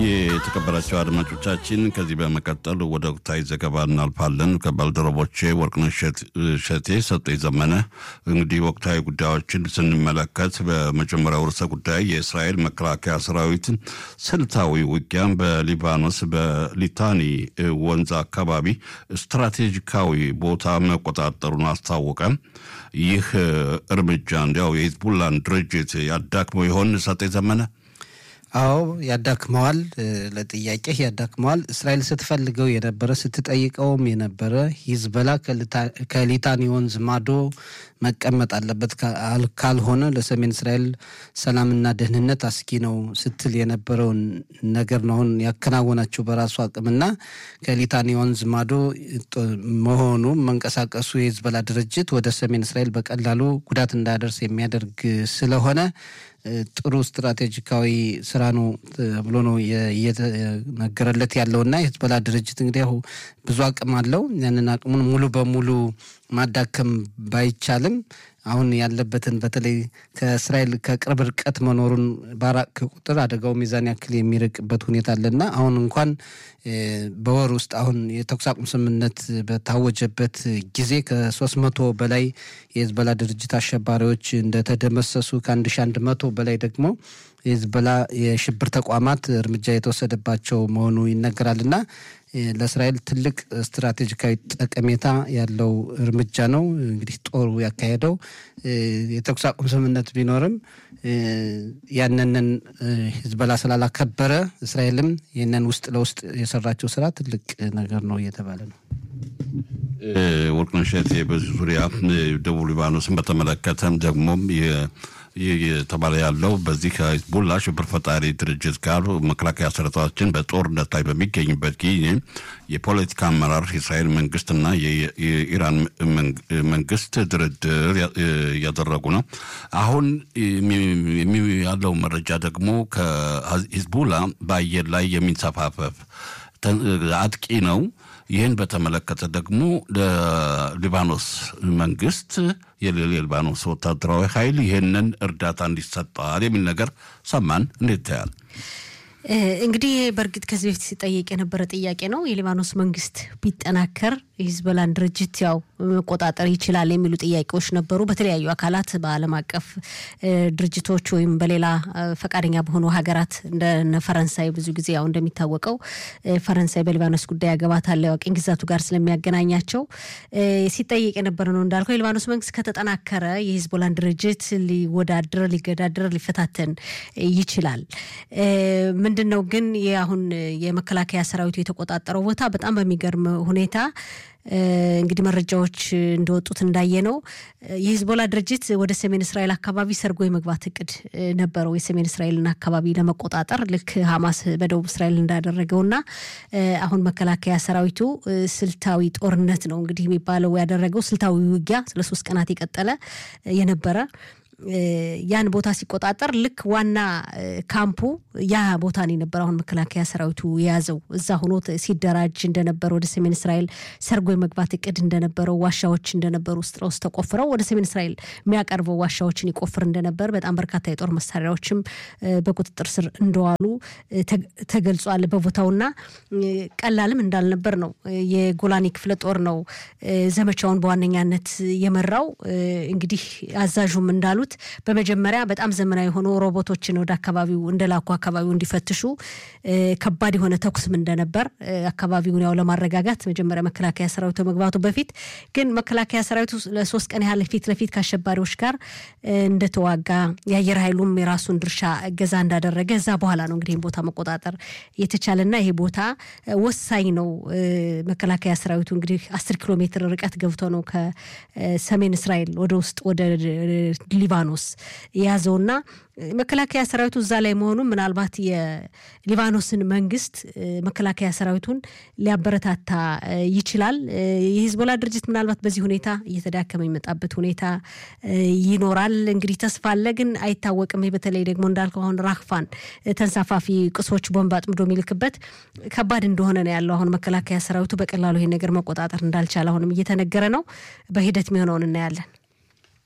የተከበራችሁ አድማጮቻችን ከዚህ በመቀጠል ወደ ወቅታዊ ዘገባ እናልፋለን። ከባልደረቦቼ ወርቅነሽ ሸቴ ሰጠኝ ዘመነ እንግዲህ ወቅታዊ ጉዳዮችን ስንመለከት በመጀመሪያው ርዕሰ ጉዳይ የእስራኤል መከላከያ ሰራዊት ስልታዊ ውጊያን በሊባኖስ በሊታኒ ወንዝ አካባቢ ስትራቴጂካዊ ቦታ መቆጣጠሩን አስታወቀ። ይህ እርምጃ እንዲያው የሂዝቡላን ድርጅት ያዳክመው ይሆን? ሰጠኝ ዘመነ አዎ ያዳክመዋል። ለጥያቄ ያዳክመዋል። እስራኤል ስትፈልገው የነበረ ስትጠይቀውም የነበረ ሂዝቦላ ከሊታኒ ወንዝ ማዶ መቀመጥ አለበት ካልሆነ ለሰሜን እስራኤል ሰላምና ደህንነት አስጊ ነው ስትል የነበረውን ነገር ነው አሁን ያከናወናቸው በራሱ አቅምና ከሊታኒ ወንዝ ማዶ መሆኑ መንቀሳቀሱ የሂዝቦላ ድርጅት ወደ ሰሜን እስራኤል በቀላሉ ጉዳት እንዳያደርስ የሚያደርግ ስለሆነ ጥሩ ስትራቴጂካዊ ስራ ነው ብሎ ነው እየተነገረለት ያለውና የሂዝቦላ ድርጅት እንግዲህ ብዙ አቅም አለው። ያንን አቅሙን ሙሉ በሙሉ ማዳከም ባይቻልም አሁን ያለበትን በተለይ ከእስራኤል ከቅርብ ርቀት መኖሩን ባራቅ ቁጥር አደጋው ሚዛን ያክል የሚርቅበት ሁኔታ አለና አሁን እንኳን በወር ውስጥ አሁን የተኩስ አቁም ስምምነት በታወጀበት ጊዜ ከ300 በላይ የሂዝቦላ ድርጅት አሸባሪዎች እንደተደመሰሱ ከ1100 በላይ ደግሞ የሂዝቦላ የሽብር ተቋማት እርምጃ የተወሰደባቸው መሆኑ ይነገራልና ለእስራኤል ትልቅ ስትራቴጂካዊ ጠቀሜታ ያለው እርምጃ ነው። እንግዲህ ጦሩ ያካሄደው የተኩስ አቁም ስምምነት ቢኖርም ያንንን ሂዝቦላ ስላላከበረ እስራኤልም ይህንን ውስጥ ለውስጥ የሰራቸው ስራ ትልቅ ነገር ነው እየተባለ ነው። ወርቅነሽ ሸቴ በዚህ ዙሪያ ደቡብ ሊባኖስን በተመለከተም ደግሞ የተባለ ያለው በዚህ ከሂዝቦላ ሽብር ፈጣሪ ድርጅት ጋር መከላከያ ሰራዊታችን በጦርነት ላይ በሚገኝበት ጊዜ የፖለቲካ አመራር የእስራኤል መንግስትና የኢራን መንግስት ድርድር ያደረጉ ነው። አሁን ያለው መረጃ ደግሞ ከሂዝቦላ በአየር ላይ የሚንሰፋፈፍ አጥቂ ነው። ይህን በተመለከተ ደግሞ ለሊባኖስ መንግስት የሊባኖስ ወታደራዊ ኃይል ይህንን እርዳታ እንዲሰጣል የሚል ነገር ሰማን። እንዴት ታያል? እንግዲህ በርግጥ ከዚህ በፊት ሲጠየቅ የነበረ ጥያቄ ነው። የሊባኖስ መንግስት ቢጠናከር የሂዝቦላን ድርጅት ያው መቆጣጠር ይችላል የሚሉ ጥያቄዎች ነበሩ በተለያዩ አካላት በአለም አቀፍ ድርጅቶች ወይም በሌላ ፈቃደኛ በሆኑ ሀገራት እንደ ፈረንሳይ ብዙ ጊዜ ያው እንደሚታወቀው ፈረንሳይ በሊባኖስ ጉዳይ ያገባታል ያው ቅኝ ግዛቱ ጋር ስለሚያገናኛቸው ሲጠየቅ የነበረ ነው። እንዳልከው የሊባኖስ መንግስት ከተጠናከረ የሂዝቦላን ድርጅት ሊገዳደር ሊፈታተን ይችላል። ምንድነው ግን አሁን የመከላከያ ሰራዊቱ የተቆጣጠረው ቦታ በጣም በሚገርም ሁኔታ እንግዲህ መረጃዎች እንደወጡት እንዳየነው የሂዝቦላ ድርጅት ወደ ሰሜን እስራኤል አካባቢ ሰርጎ የመግባት እቅድ ነበረው የሰሜን እስራኤልን አካባቢ ለመቆጣጠር ልክ ሐማስ በደቡብ እስራኤል እንዳደረገውና አሁን መከላከያ ሰራዊቱ ስልታዊ ጦርነት ነው እንግዲህ የሚባለው ያደረገው ስልታዊ ውጊያ ለ3 ቀናት የቀጠለ የነበረ ያን ቦታ ሲቆጣጠር ልክ ዋና ካምፑ ያ ቦታ ነው ነበር። አሁን መከላከያ ሰራዊቱ ያዘው እዛ ሆኖ ሲደራጅ እንደነበር ወደ ሰሜን እስራኤል ሰርጎ የመግባት እቅድ እንደነበረው ዋሻዎች እንደነበሩ ውስጥ ተቆፍረው ወደ ሰሜን እስራኤል የሚያቀርበው ዋሻዎችን ይቆፍር እንደነበር በጣም በርካታ የጦር መሳሪያዎችም በቁጥጥር ስር እንደዋሉ ተገልጿል በቦታውና ቀላልም እንዳልነበር ነው። የጎላኒ ክፍለ ጦር ነው ዘመቻውን በዋነኛነት የመራው። እንግዲህ አዛዡም እንዳሉት በመጀመሪያ በጣም ዘመናዊ ሆኖ ሮቦቶችን ወደ አካባቢው እንደላኩ አካባቢው እንዲፈትሹ ከባድ የሆነ ተኩስም እንደነበር አካባቢውን ያው ለማረጋጋት መጀመሪያ መከላከያ ሰራዊቱ መግባቱ በፊት ግን መከላከያ ሰራዊቱ ለ3 ቀን ያህል ፊት ለፊት ከአሸባሪዎች ጋር እንደተዋጋ የአየር ኃይሉም የራሱን ድርሻ እገዛ እንዳደረገ እዛ በኋላ ነው እንግዲህ ቦታ መቆጣጠር የተቻለና ይሄ ቦታ ወሳኝ ነው። መከላከያ ሰራዊቱ እንግዲህ 10 ኪሎ ሜትር ርቀት ገብቶ ነው ከሰሜን እስራኤል ወደ ውስጥ ወደ ሊባኖስ ያዘውና መከላከያ ሰራዊቱ እዛ ላይ መሆኑ ምናልባት የሊባኖስን መንግስት መከላከያ ሰራዊቱን ሊያበረታታ ይችላል። የሂዝቦላ ድርጅት ምናልባት በዚህ ሁኔታ እየተዳከመ የሚመጣበት ሁኔታ ይኖራል። እንግዲህ ተስፋ አለ ግን አይታወቅም። በተለይ ደግሞ እንዳልከው አሁን ራክፋን ተንሳፋፊ ቅሶች ቦምብ አጥምዶ የሚልክበት ከባድ እንደሆነ ነው ያለው። አሁን መከላከያ ሰራዊቱ በቀላሉ ይሄን ነገር መቆጣጠር እንዳልቻለ አሁንም እየተነገረ ነው። በሂደት የሚሆነውን እናያለን።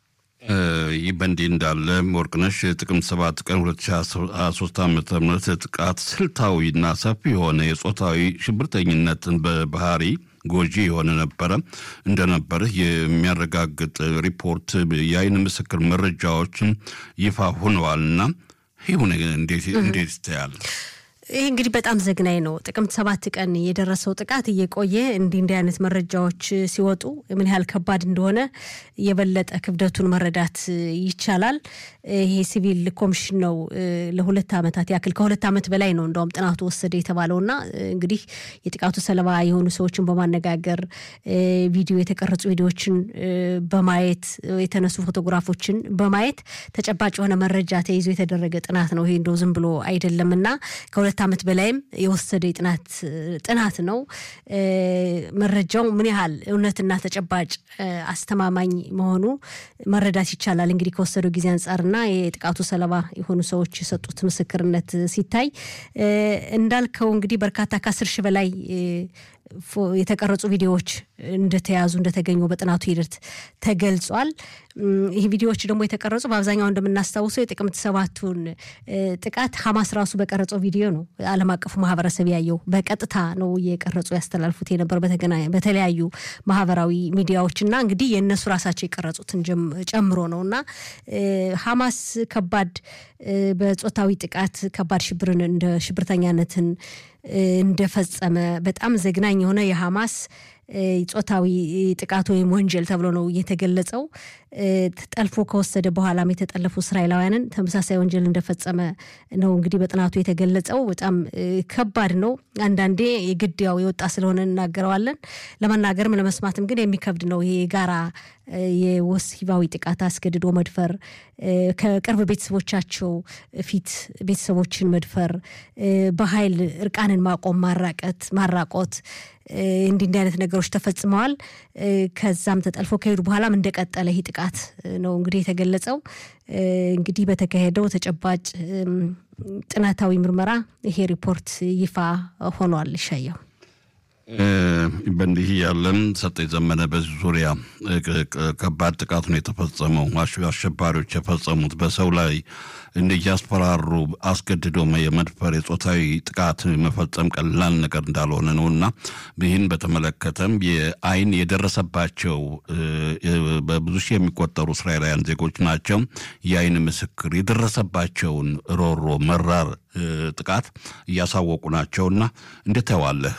ይህ በእንዲህ እንዳለ ወርቅነሽ ጥቅምት 7 ቀን 2023 ዓ.ም ጥቃት ስልታዊና ሰፊ የሆነ የጾታዊ ሽብርተኝነትን በባህሪ ጎጂ የሆነ እንደነበረ የሚያረጋግጥ ሪፖርት የአይን ምስክር መረጃዎች ይፋ ሆነዋልና ይሁን እንዴት ይታያል? ይሄ እንግዲህ በጣም ዘግናኝ ነው። ጥቅምት 7 ቀን የደረሰው ጥቃት እየቆየ እንዲህ አይነት መረጃዎች ሲወጡ ምን ያህል ከባድ እንደሆነ የበለጠ ክብደቱን መረዳት ይቻላል። ይሄ ሲቪል ኮሚሽን ነው ለሁለት ዓመታት ያክል ከሁለት ዓመት በላይ ነው እንደውም ጥናቱ ወሰደ የተባለውና እንግዲህ የጥቃቱ ሰለባ የሆኑ ሰዎችን በማነጋገር የተቀረጹ ቪዲዮዎችን በማየት የተነሱ ፎቶግራፎችን በማየት ተጨባጭ የሆነ መረጃ ተይዞ የተደረገ ጥናት ነው። ይሄ እንደው ዝም ብሎ አይደለምና ከሁለት ዓመት በላይም የወሰደ ጥናት ነው። መረጃው ምን ያህል እውነትና ተጨባጭ አስተማማኝ መሆኑ መረዳት ይቻላል። እንግዲህ ከወሰደው ጊዜ አንፃርና የጥቃቱ ሰለባ የሆኑ ሰዎች የሰጡት ምስክርነት ሲታይ እንዳልከው እንግዲህ በርካታ ከ10 ሺህ በላይ የተቀረጹ ቪዲዮዎች እንደተገኙ በጥናቱ ሂደት ተገልጿል። ይሄ ቪዲዮዎች ደግሞ የተቀረጹ በአብዛኛው እንደምናስታውሰው የጥቅምት 7ቱን ጥቃት ሐማስ ራሱ በቀረጸው ቪዲዮ ነው ዓለም አቀፉ ማህበረሰብ ያየው። በቀጥታ ነው የቀረጹ ያስተላልፉት የነበር በተለያዩ ማህበራዊ ሚዲያዎችና እንግዲህ የነሱ ራሳቸው የቀረጹትን ጨምሮ ነውና ሐማስ ከባድ በጾታዊ ጥቃት ከባድ ሽብርን እንደ ሽብርተኛነትን እንደፈጸመ በጣም ዘግናኝ የሆነ የሐማስ ጾታዊ ጥቃት ወይም ወንጀል ተብሎ ነው የተገለጸው። ተጠልፎ ከወሰደ በኋላም የተጠለፉ እስራኤላውያንን ተመሳሳይ ወንጀል እንደፈጸመ ነው እንግዲህ በጥናቱ የተገለጸው። በጣም ከባድ ነው። አንዳንዴ የግድያው የወጣ ስለሆነ እናገረዋለን ለመናገርም ለመስማትም ግን የሚከብድ ነው። ይሄ ጋራ የወሲባዊ ጥቃት አስገድዶ መድፈር፣ ከቅርብ ቤተሰቦቻቸው ፊት ቤተሰቦችን መድፈር፣ በኃይል እርቃንን ማቆም፣ ማራቆት እንዲህ አይነት ነገሮች ተፈጽመዋል። ከዛም ተጠልፎ ከሄዱ በኋላም እንደቀጠለ ይህ ጥቃት ነው እንግዲህ የተገለጸው። እንግዲህ በተካሄደው ተጨባጭ ጥናታዊ ምርመራ ይሄ ሪፖርት ይፋ ሆኗል። ይሻያው በእንዲህ ያለን ሰጠኝ ዘመነ በዚህ ዙሪያ ከባድ ጥቃት ነው የተፈጸመው። አሸባሪዎች የፈጸሙት በሰው ላይ እያስፈራሩ አስገድዶ የመድፈር የጾታዊ ጥቃት መፈጸም ቀላል ነገር እንዳልሆነ ነውና ይህን በተመለከተም የአይን የደረሰባቸው በብዙ ሺህ የሚቆጠሩ እስራኤላውያን ዜጎች ናቸው የአይን ምስክር የደረሰባቸውን ሮሮ መራር ጥቃት እያሳወቁ ናቸውና እንዴት ታዋለህ?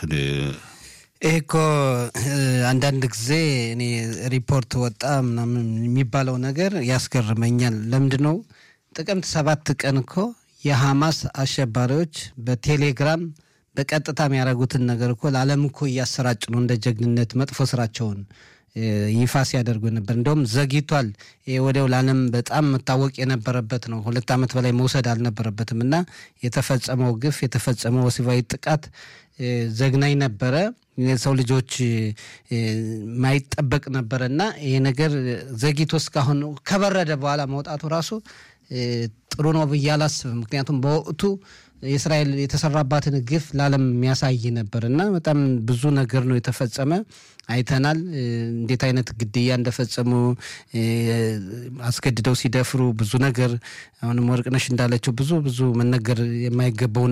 እኮ አንዳንድ ጊዜ እኔ ሪፖርት ወጣ ምናምን የሚባለው ነገር ያስገርመኛል። ለምንድነው ጥቅምት 7 ቀን እኮ የሐማስ አሸባሪዎች በቴሌግራም በቀጥታ የሚያደርጉትን ነገር እኮ ለዓለም እኮ እያሰራጭ ነው እንደ ጀግንነት መጥፎ ስራቸውን ይፋ ሲያደርጉ ነበር። እንደውም ዘግይቷል። ወዲያው ለዓለም በጣም መታወቅ የነበረበት ነው። 2 ዓመት በላይ መውሰድ አልነበረበትም እና የተፈጸመው ግፍ የተፈጸመው ወሲባዊ ጥቃት ዘግናኝ ነበረ። የሰው ልጆች ማይጠበቅ ነበርና ይሄ ነገር ዘግይቶ እስካሁን ከበረደ በኋላ መውጣቱ ራሱ ጥሩ ነው ብዬ አላስብም። ምክንያቱም በወቅቱ የእስራኤል የተሰራባትን ግፍ ለዓለም የሚያሳይ ነበርና በጣም ብዙ ነገር ነው የተፈጸመ አይተናል። እንዴት አይነት ግድያ እንደፈጸሙ አስገድደው ሲደፍሩ ብዙ ነገር አሁንም ወርቅነሽ እንዳለችው ብዙ መነገር የማይገባው